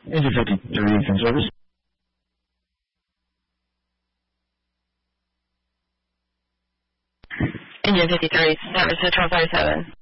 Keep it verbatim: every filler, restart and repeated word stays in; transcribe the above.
Engine fifty-three, from service. Engine fifty-three, service to twelve thirty-seven.